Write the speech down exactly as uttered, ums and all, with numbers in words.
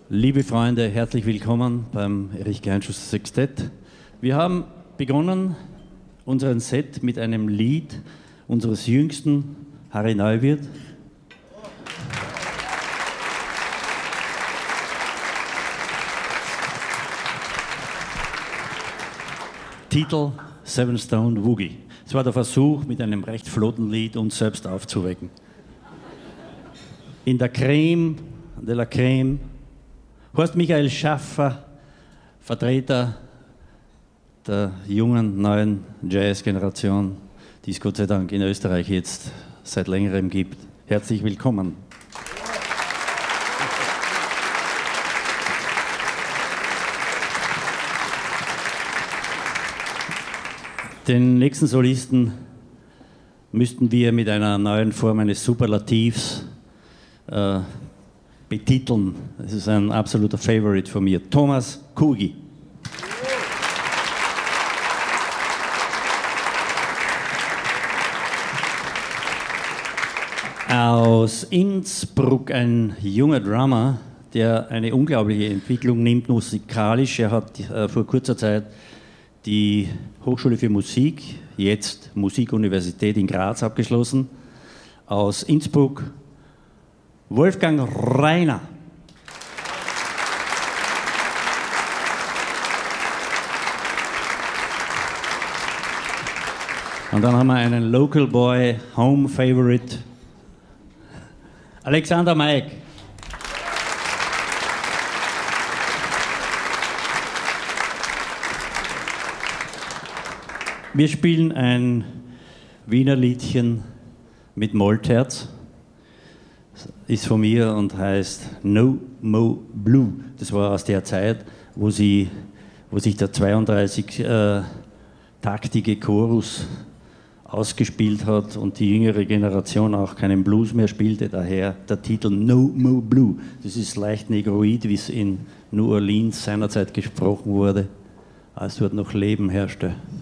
Liebe Freunde, herzlich willkommen beim Erich Geinschuster Sextett. Wir haben begonnen unseren Set mit einem Lied unseres jüngsten, Harry Neuwirth. Titel Seven Stone Woogie. Es war der Versuch, mit einem recht flotten Lied uns selbst aufzuwecken. In der Creme de la Creme, Horst Michael Schaffer, Vertreter der jungen, neuen Jazz-Generation, die es Gott sei Dank in Österreich jetzt seit längerem gibt. Herzlich willkommen. Den nächsten Solisten müssten wir mit einer neuen Form eines Superlativs äh, betiteln. Das ist ein absoluter Favorite von mir. Thomas Kugi. Aus Innsbruck ein junger Drummer, der eine unglaubliche Entwicklung nimmt musikalisch. Er hat äh, vor kurzer Zeit die Hochschule für Musik, jetzt Musikuniversität in Graz, abgeschlossen. Aus Innsbruck Wolfgang Reiner. Und dann haben wir einen Local Boy, Home Favorite, Alexander Maik. Wir spielen ein Wiener Liedchen mit Moltherz. Ist von mir und heißt No Mo Blue. Das war aus der Zeit, wo, sie, wo sich der zweiunddreißig-taktige äh, Chorus ausgespielt hat und die jüngere Generation auch keinen Blues mehr spielte. Daher der Titel No Mo Blue. Das ist leicht negroid, wie es in New Orleans seinerzeit gesprochen wurde, als dort noch Leben herrschte.